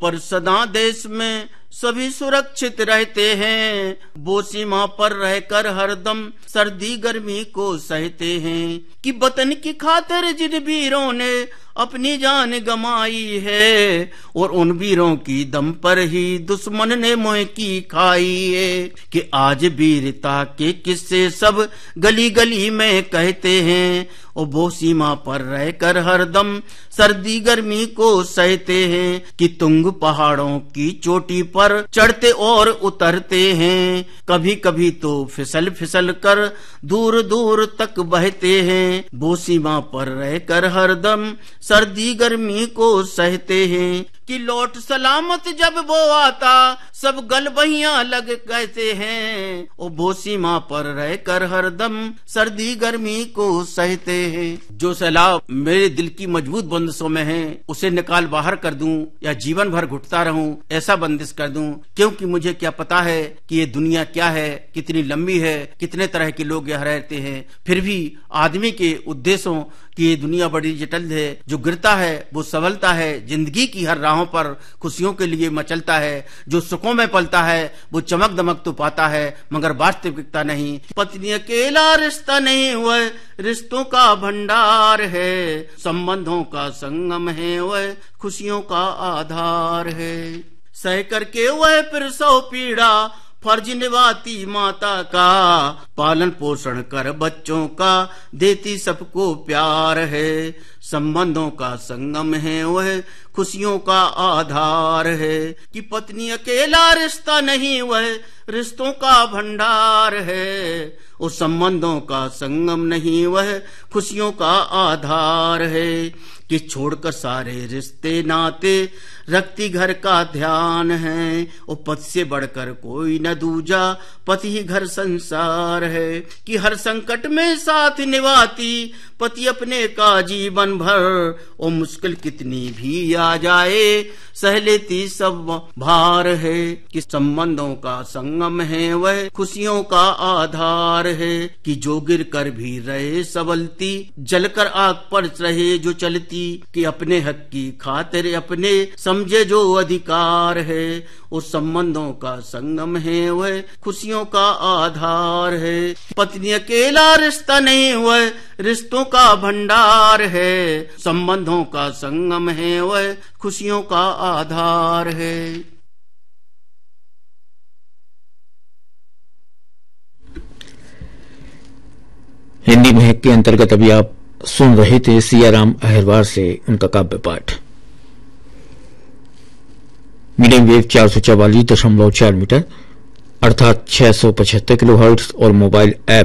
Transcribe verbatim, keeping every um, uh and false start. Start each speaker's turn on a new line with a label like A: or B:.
A: पर सदा देश में सभी सुरक्षित रहते हैं, वो सीमा पर रहकर हरदम सर्दी गर्मी को सहते हैं। कि वतन की खातिर जिन वीरों ने अपनी जान गमाई है, और उन वीरों की दम पर ही दुश्मन ने मोह की खाई है। कि आज वीरता के किस्से सब गली गली में कहते हैं, और वो सीमा पर रहकर हरदम सर्दी गर्मी को सहते हैं। कि तुंग पहाड़ों की चोटी पर चढ़ते और उतरते हैं, कभी कभी तो फिसल फिसल कर दूर दूर तक बहते हैं। वो सीमा पर रहकर हरदम सर्दी गर्मी को सहते हैं। कि लौट सलामत जब वो आता सब गल बहियां लग कहते हैं, ओ वो सीमा पर रहकर हरदम सर्दी गर्मी को सहते हैं। जो सैलाब मेरे दिल की मजबूत बंदिशों में है, उसे निकाल बाहर कर दूं या जीवन भर घुटता रहूं, ऐसा बंदिश कर दूं। क्योंकि मुझे क्या पता है कि ये दुनिया क्या है, कितनी लंबी है, कितने तरह के लोग यहाँ रहते हैं। फिर भी आदमी के उद्देश्यों कि ये दुनिया बड़ी जटिल है। जो गिरता है वो संभलता है, जिंदगी की हर राहों पर खुशियों के लिए मचलता है। जो सुखों में पलता है वो चमक दमक तो पाता है, मगर वास्तविकता नहीं। पत्नी अकेला रिश्ता नहीं, वह रिश्तों का भंडार है। संबंधों का संगम है, वह खुशियों का आधार है। सह करके वह प्रसव पीड़ा फर्ज निभाती माता का, पालन पोषण कर बच्चों का देती सबको प्यार है। संबंधों का संगम है, वह खुशियों का आधार है। कि पत्नी अकेला रिश्ता नहीं, वह रिश्तों का भंडार है। उस संबंधों का संगम नहीं, वह खुशियों का आधार है। कि छोड़कर सारे रिश्ते नाते रखती घर का ध्यान है, और पति से बढ़कर कोई न दूजा, पति ही घर संसार है। कि हर संकट में साथ निभाती पति अपने का जीवन भर, और मुश्किल कितनी भी आ जाए सह लेती सब भार है। कि संबंधों का संगम है, वह खुशियों का आधार है। कि जो गिर कर भी रहे सबलती, जलकर आग पर रहे जो चलती। कि अपने हक की खातिर अपने समझे जो अधिकार है। उस संबंधों का संगम है, वह खुशियों का आधार है। पत्नी अकेला रिश्ता नहीं, वह रिश्तों का भंडार है। संबंधों का संगम है, वह खुशियों का आधार है।
B: हिंदी महक के अंतर्गत अभी आप सुन रहे थे सियाराम अहिरवार से उनका काव्य पाठ। मीडियम वेव चार सौ चवालीस दशमलव चार मीटर अर्थात छह सौ पचहत्तर किलो हर्ट्ज और मोबाइल ऐप